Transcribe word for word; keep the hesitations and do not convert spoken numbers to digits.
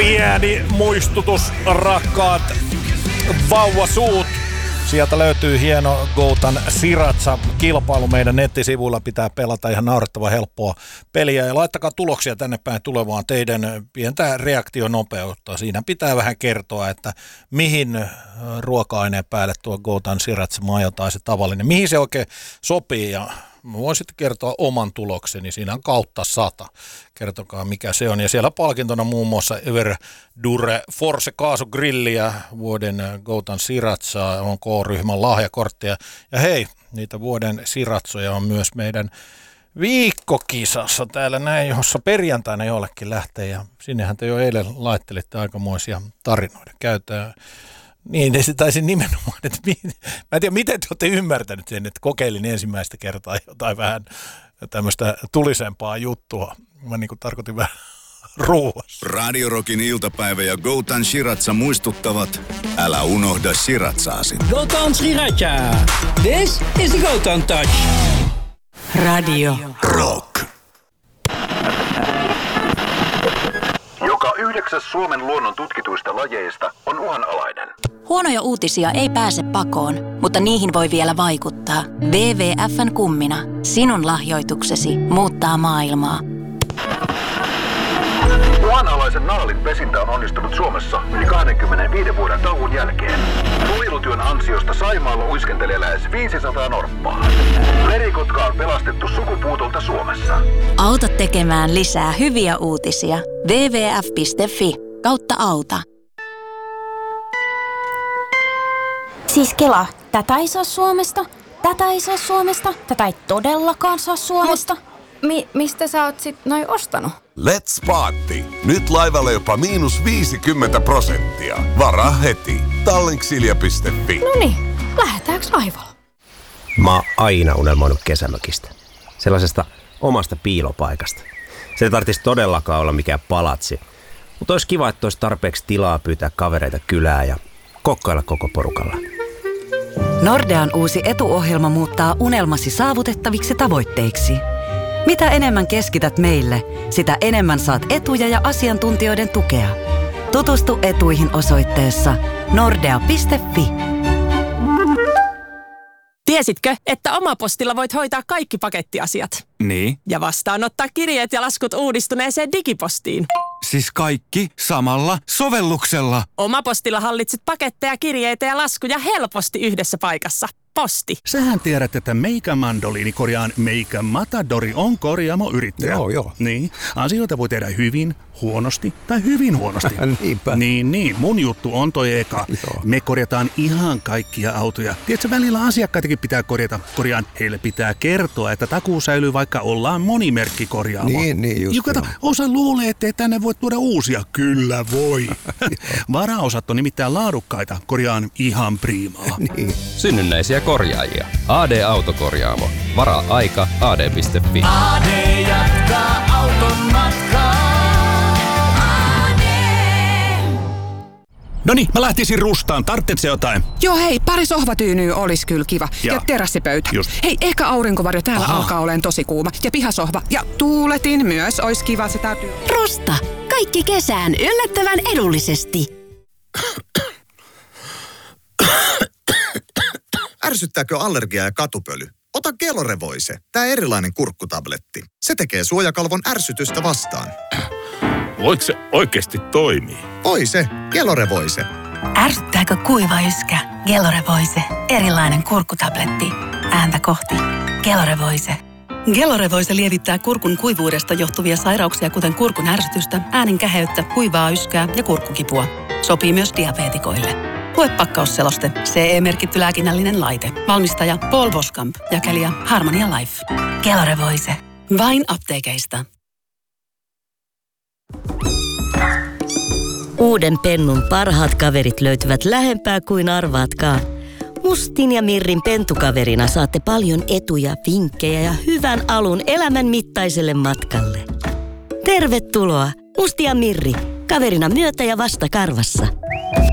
Pieni muistutus, rakkaat vauvasuut. Sieltä löytyy hieno Goutan Sriracha-kilpailu. Meidän nettisivuilla pitää pelata ihan naurettavan helppoa peliä. Ja laittakaa tuloksia tänne päin tulevaan teidän pientä reaktionopeutta. Siinä pitää vähän kertoa, että mihin ruoka-aineen päälle tuo Goutan Sriracha-majo tai se tavallinen, mihin se oikein sopii. Ja voisit kertoa oman tulokseni. Siinä on kautta sata. Kertokaa mikä se on. Ja siellä palkintona muun muassa Everdure Force kaasugrilliä, vuoden Goutan Sriracha on K-ryhmän lahjakortteja. Ja hei, niitä vuoden Srirachoja on myös meidän viikkokisassa täällä näin, jossa perjantaina jollekin lähtee. Ja sinnehän te jo eilen laittelitte aikamoisia tarinoita. Käytään. Niin, se taisi nimenomaan, että mä en tiedä, miten te olette ymmärtänyt sen, että kokeilin ensimmäistä kertaa jotain vähän tämmöistä tulisempaa juttua. Mä niin kuin tarkoitin vähän ruuassa. Radio Rockin iltapäivä ja Goutan Sriracha muistuttavat, älä unohda Srirachaasi. Goutan Sriracha. This is the Goutan Touch. Radio Rock. Joka yhdeksäs Suomen luonnon tutkituista lajeista on uhanalainen. Huonoja uutisia ei pääse pakoon, mutta niihin voi vielä vaikuttaa. W W F:n kummina. Sinun lahjoituksesi muuttaa maailmaa. Uhanalaisen naalin pesintä on onnistunut Suomessa yli kaksikymmentäviisi vuoden tauon jälkeen. Suojelutyön ansiosta Saimaalla uiskentelee lähes viisisataa norppaa. Merikotka on pelastettu sukupuutolta Suomessa. Auta tekemään lisää hyviä uutisia. W W F piste F I kautta auta. Siis Kela, tätä ei saa Suomesta, tätä ei saa Suomesta, tätä ei todellakaan saa Suomesta. Mi- mistä sä oot sit noin ostanut? Let's Party! Nyt laivalla jopa miinus viisikymmentä prosenttia. Varaa heti. Tallinksilja piste Fi. Noniin, lähdetäänkö laivalla? Mä oon aina unelmoinut kesämökistä. Sellaisesta omasta piilopaikasta. Se ei tarvitsisi todellakaan olla mikään palatsi. Mutta olisi kiva, että olisi tarpeeksi tilaa pyytää kavereita kylää ja kokkailla koko porukalla. Nordean uusi etuohjelma muuttaa unelmasi saavutettaviksi tavoitteiksi. Mitä enemmän keskität meille, sitä enemmän saat etuja ja asiantuntijoiden tukea. Tutustu etuihin osoitteessa nordea piste fi. Tiesitkö, että Omapostilla voit hoitaa kaikki pakettiasiat? Niin. Ja vastaanottaa kirjeet ja laskut uudistuneeseen digipostiin. Siis kaikki samalla sovelluksella. Omapostilla hallitset paketteja, kirjeitä ja laskuja helposti yhdessä paikassa. Posti. Sähän tiedät, että Meikä Mandoliini korjaan Meikä Matadori on korjaamoyrittäjä. Joo, joo. Niin, asioita voi tehdä hyvin, huonosti tai hyvin huonosti. Niinpä. Niin, niin. Mun juttu on toi eka. Joo. Me korjataan ihan kaikkia autoja. Tiedätkö, välillä asiakkaitakin pitää korjata. Korjaan, heille pitää kertoa, että takuu säilyy, vaikka ollaan monimerkkikorjaamo. Niin, niin just. Kato, osa luulee, ettei tänne voi tuoda uusia. Kyllä voi. Varaosat on nimittäin laadukkaita. Korjaan ihan priimaa. Niin. Synnynnäisiä korjaajia. A D-autokorjaamo. Varaa aika a d piste fi. A D jatkaa auton matkaa. Noniin, mä lähtisin rustaan. Tarvitset se jotain? Joo hei, pari sohvatyynyä olisi kyllä kiva. Ja, ja terassipöytä. Just. Hei, ehkä aurinkovarjo täällä Aha. alkaa olemaan tosi kuuma. Ja pihasohva. Ja tuuletin myös olisi kiva, se täytyy. Rusta. Kaikki kesään yllättävän edullisesti. Ärsyttääkö allergia ja katupöly? Ota Gelore-voise, tää erilainen kurkkutabletti. Se tekee suojakalvon ärsytystä vastaan. Voiko se oikeasti toimii? Voi se, Gelore-voise. Ärsyttääkö kuiva yskä? Gelore-voise. Erilainen kurkkutabletti. Ääntä kohti. Gelore-voise. Gelore-voise lievittää kurkun kuivuudesta johtuvia sairauksia, kuten kurkun ärsytystä, äänen käheyttä, kuivaa yskää ja kurkkukipua. Sopii myös diabeetikoille. Lue pakkausseloste. C E-merkitty lääkinnällinen laite. Valmistaja Paul Boskamp. Jakelija Harmonia Life. Gelore-voise. Vain apteekeista. Uuden pennun parhaat kaverit löytyvät lähempää kuin arvaatkaan. Mustin ja Mirrin pentukaverina saatte paljon etuja, vinkkejä ja hyvän alun elämän mittaiselle matkalle. Tervetuloa, Musti ja Mirri, kaverina myötä ja vasta karvassa.